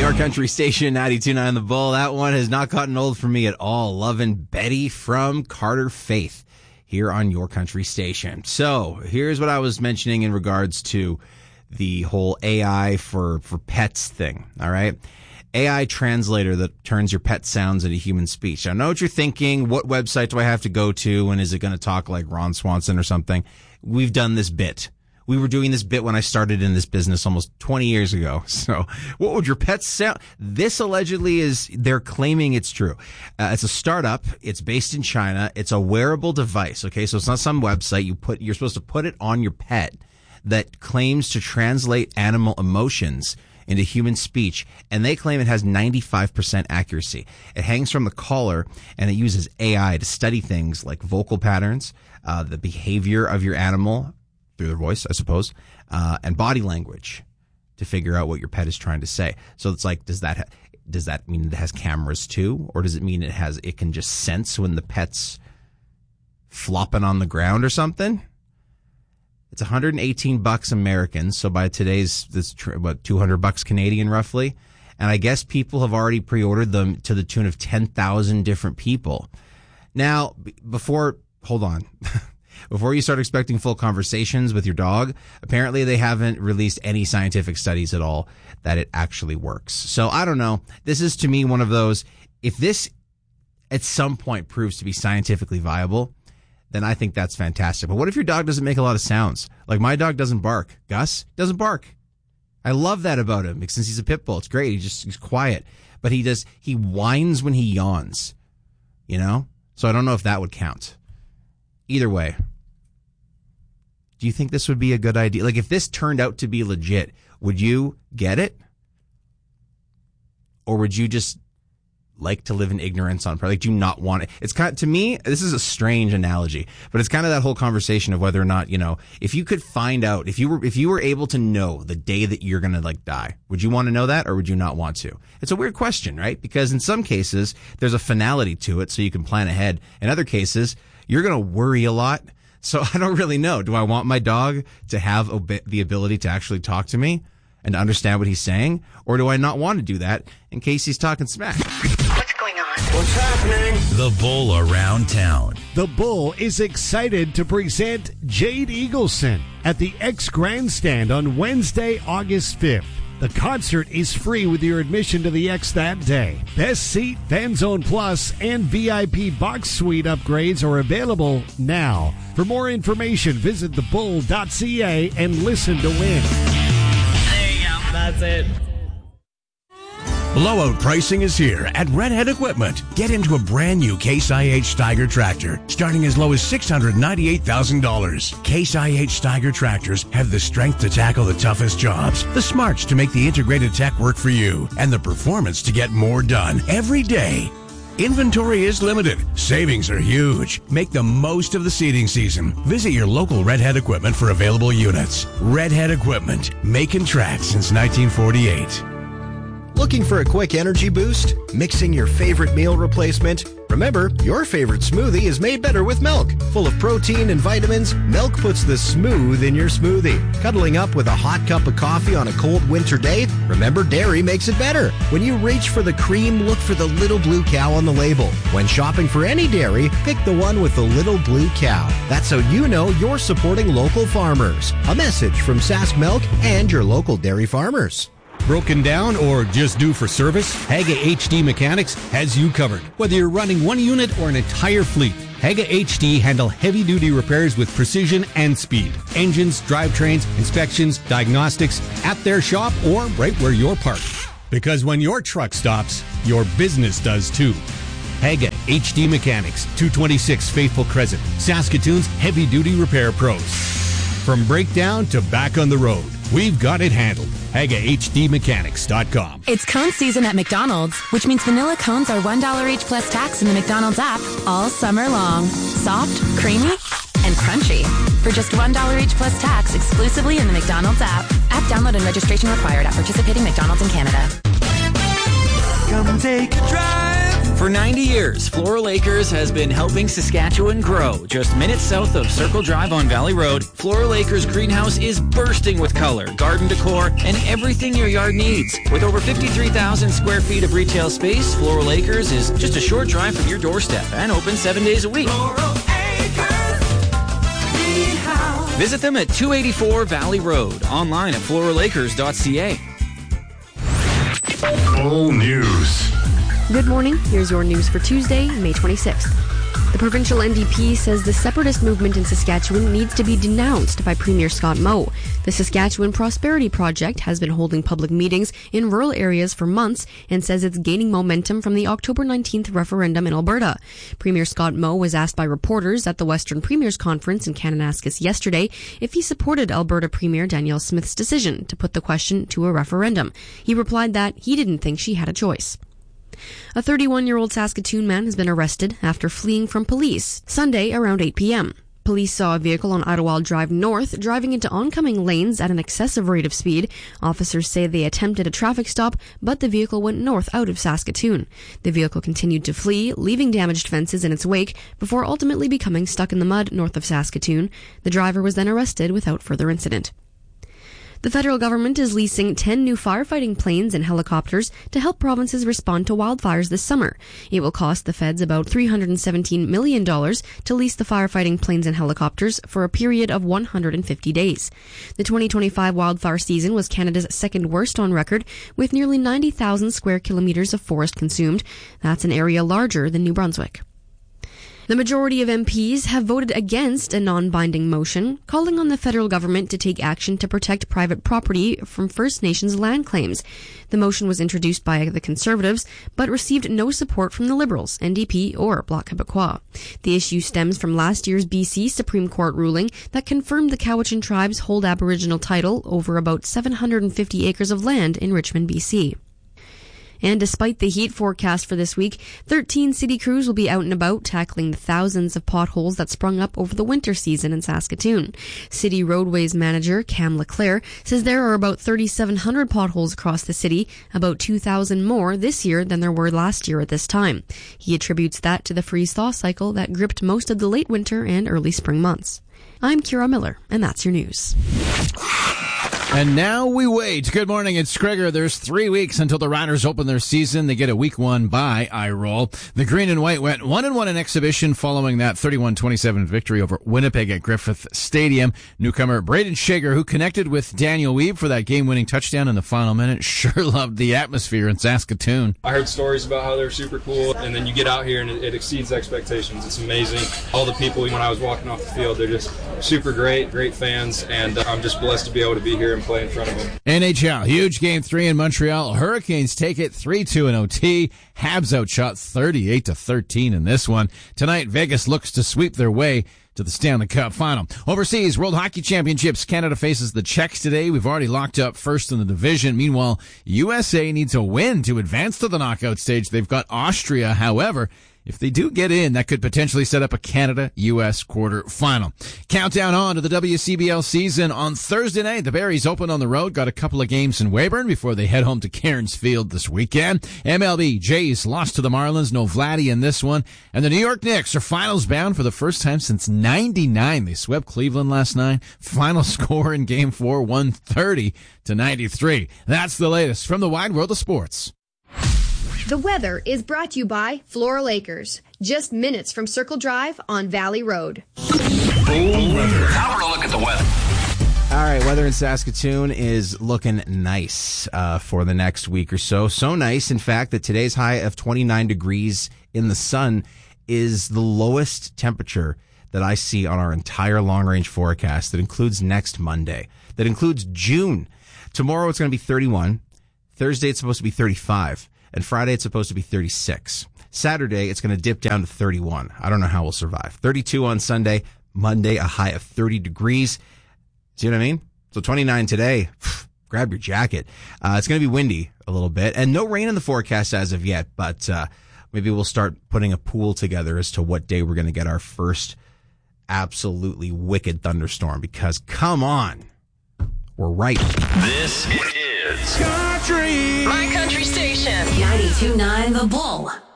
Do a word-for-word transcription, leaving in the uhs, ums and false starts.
Your country station, ninety-two point nine The Bull. That one has not gotten old for me at all. Loving Betty from Carter Faith here on your country station. So here's what I was mentioning in regards to the whole A I for, for pets thing. All right. A I translator that turns your pet sounds into human speech. I know what you're thinking. What website do I have to go to? And is it going to talk like Ron Swanson or something? We've done this bit. We were doing this bit when I started in this business almost twenty years ago. So what would your pets sound? This allegedly is, they're claiming it's true. Uh, it's a startup. It's based in China. It's a wearable device. Okay. So it's not some website you put, you're supposed to put it on your pet that claims to translate animal emotions into human speech. And they claim it has ninety-five percent accuracy. It hangs from the collar and it uses A I to study things like vocal patterns, uh, the behavior of your animal, through their voice, I suppose, uh, and body language to figure out what your pet is trying to say. So it's like, does that ha- does that mean it has cameras too, or does it mean it has it can just sense when the pet's flopping on the ground or something? It's one hundred eighteen bucks American, so by today's this what two hundred bucks Canadian roughly, and I guess people have already pre-ordered them to the tune of ten thousand different people. Now, b- before hold on. Before you start expecting full conversations with your dog, apparently they haven't released any scientific studies at all that it actually works. So I don't know. This is to me one of those, if this at some point proves to be scientifically viable, then I think that's fantastic. But what if your dog doesn't make a lot of sounds? Like my dog doesn't bark. Gus doesn't bark. I love that about him because since he's a pit bull, it's great. He just he's quiet, but he does, he whines when he yawns, you know? So I don't know if that would count. Either way, do you think this would be a good idea? Like, if this turned out to be legit, would you get it? Or would you just like to live in ignorance on, like, do you not want it? It's kind of, to me, this is a strange analogy, but it's kind of that whole conversation of whether or not, you know, if you could find out, if you were, if you were able to know the day that you're going to, like, die, would you want to know that or would you not want to? It's a weird question, right? Because in some cases, there's a finality to it so you can plan ahead. In other cases, you're going to worry a lot. So I don't really know. Do I want my dog to have ob- the ability to actually talk to me and to understand what he's saying? Or do I not want to do that in case he's talking smack? What's going on? What's happening? The Bull Around Town. The Bull is excited to present Jade Eagleson at the X Grandstand on Wednesday, August fifth. The concert is free with your admission to the X that day. Best Seat, Fan Zone Plus, and V I P Box Suite upgrades are available now. For more information, visit the bull dot c a and listen to win. There you go. That's it. Blowout pricing is here at Redhead Equipment. Get into a brand new Case I H Steiger tractor, starting as low as six hundred ninety-eight thousand dollars. Case I H Steiger tractors have the strength to tackle the toughest jobs, the smarts to make the integrated tech work for you, and the performance to get more done every day. Inventory is limited. Savings are huge. Make the most of the seeding season. Visit your local Redhead Equipment for available units. Redhead Equipment, making tracks since nineteen forty-eight. Looking for a quick energy boost? Mixing your favorite meal replacement? Remember, your favorite smoothie is made better with milk. Full of protein and vitamins, milk puts the smooth in your smoothie. Cuddling up with a hot cup of coffee on a cold winter day? Remember, dairy makes it better. When you reach for the cream, look for the little blue cow on the label. When shopping for any dairy, pick the one with the little blue cow. That's how you know you're supporting local farmers. A message from Sask Milk and your local dairy farmers. Broken down or just due for service? Haga H D Mechanics has you covered. Whether you're running one unit or an entire fleet, Haga H D handle heavy-duty repairs with precision and speed. Engines, drivetrains, inspections, diagnostics, at their shop or right where you're parked. Because when your truck stops, your business does too. Haga H D Mechanics, two twenty-six Faithful Crescent, Saskatoon's heavy-duty repair pros. From breakdown to back on the road, we've got it handled. Haga H D Mechanics dot com. It's cone season at McDonald's, which means vanilla cones are one dollar each plus tax in the McDonald's app all summer long. Soft, creamy, and crunchy. For just one dollar each plus tax exclusively in the McDonald's app. App download and registration required at participating McDonald's in Canada. Come take a drive. For ninety years, Floral Acres has been helping Saskatchewan grow. Just minutes south of Circle Drive on Valley Road, Floral Acres greenhouse is bursting with color, garden decor, and everything your yard needs. With over fifty-three thousand square feet of retail space, Floral Acres is just a short drive from your doorstep and open seven days a week. Floral Acres Greenhouse. Visit them at two eighty-four Valley Road, online at floral acres dot c a. Full news. Good morning. Here's your news for Tuesday, May twenty-sixth. The provincial N D P says the separatist movement in Saskatchewan needs to be denounced by Premier Scott Moe. The Saskatchewan Prosperity Project has been holding public meetings in rural areas for months and says it's gaining momentum from the October nineteenth referendum in Alberta. Premier Scott Moe was asked by reporters at the Western Premiers Conference in Kananaskis yesterday if he supported Alberta Premier Danielle Smith's decision to put the question to a referendum. He replied that he didn't think she had a choice. A thirty-one-year-old Saskatoon man has been arrested after fleeing from police Sunday around eight p.m. Police saw a vehicle on Ottawa Drive North driving into oncoming lanes at an excessive rate of speed. Officers say they attempted a traffic stop, but the vehicle went north out of Saskatoon. The vehicle continued to flee, leaving damaged fences in its wake before ultimately becoming stuck in the mud north of Saskatoon. The driver was then arrested without further incident. The federal government is leasing ten new firefighting planes and helicopters to help provinces respond to wildfires this summer. It will cost the feds about three hundred seventeen million dollars to lease the firefighting planes and helicopters for a period of one hundred fifty days. The twenty twenty-five wildfire season was Canada's second worst on record, with nearly ninety thousand square kilometres of forest consumed. That's an area larger than New Brunswick. The majority of M Ps have voted against a non-binding motion calling on the federal government to take action to protect private property from First Nations land claims. The motion was introduced by the Conservatives, but received no support from the Liberals, N D P, or Bloc Québécois. The issue stems from last year's B C Supreme Court ruling that confirmed the Cowichan tribes hold Aboriginal title over about seven hundred fifty acres of land in Richmond, B C. And despite the heat forecast for this week, thirteen city crews will be out and about tackling the thousands of potholes that sprung up over the winter season in Saskatoon. City Roadways Manager Cam Leclerc says there are about thirty-seven hundred potholes across the city, about two thousand more this year than there were last year at this time. He attributes that to the freeze-thaw cycle that gripped most of the late winter and early spring months. I'm Kira Miller, and that's your news. And now we wait. Good morning, it's Skrigger. There's three weeks until the Riders open their season. They get a week one bye, I roll. The green and white went one and one in exhibition following that thirty-one twenty-seven victory over Winnipeg at Griffith Stadium. Newcomer Braden Shager, who connected with Daniel Weeb for that game-winning touchdown in the final minute, sure loved the atmosphere in Saskatoon. I heard stories about how they're super cool, and then you get out here and it, it exceeds expectations. It's amazing. All the people, when I was walking off the field, they're just super great, great fans, and uh, I'm just blessed to be able to be here and play in front of them. N H L, huge game three in Montreal. Hurricanes take it three two in O T. Habs outshot thirty-eight to thirteen in this one. Tonight, Vegas looks to sweep their way to the Stanley Cup final. Overseas, World Hockey Championships. Canada faces the Czechs today. We've already locked up first in the division. Meanwhile, U S A needs a win to advance to the knockout stage. They've got Austria. However, if they do get in, that could potentially set up a Canada-U S quarter-final. Countdown on to the W C B L season on Thursday night. The Berries open on the road, got a couple of games in Weyburn before they head home to Cairns Field this weekend. M L B, Jays lost to the Marlins, no Vladdy in this one. And the New York Knicks are finals bound for the first time since ninety-nine. They swept Cleveland last night. Final score in Game four, one thirty to ninety-three. That's the latest from the wide world of sports. The weather is brought to you by Floral Acres, just minutes from Circle Drive on Valley Road. Now we're to look at the weather. All right, weather in Saskatoon is looking nice uh, for the next week or so. So nice, in fact, that today's high of twenty-nine degrees in the sun is the lowest temperature that I see on our entire long-range forecast. That includes next Monday. That includes June. Tomorrow it's going to be thirty-one. Thursday it's supposed to be thirty-five. And Friday, it's supposed to be thirty-six. Saturday, it's going to dip down to thirty-one. I don't know how we'll survive. thirty-two on Sunday. Monday, a high of thirty degrees. See what I mean? So twenty-nine today. Grab your jacket. Uh, it's going to be windy a little bit. And no rain in the forecast as of yet. But uh, maybe we'll start putting a pool together as to what day we're going to get our first absolutely wicked thunderstorm. Because, come on. We're right. This is Country. My country station. ninety-two point nine The Bull.